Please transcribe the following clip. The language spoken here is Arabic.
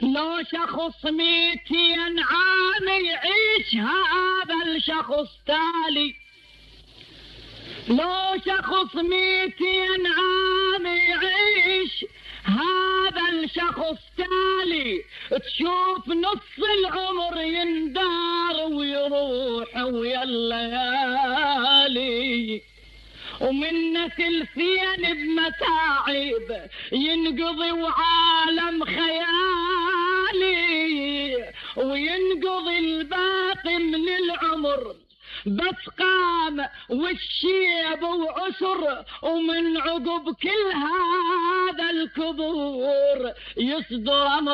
لو شخص 200 عام يعيش هذا الشخص تالي، لو شخص 200 عام يعيش هذا الشخص تالي، تشوف نص العمر يندار ويروح ويا الليالي، ومنه ثلثين بمتاعب ينقضي وعالم خيالي، وينقضي الباقي من العمر بس قام والشيب وعسر، ومن عقب كل هذا الكبور يصدر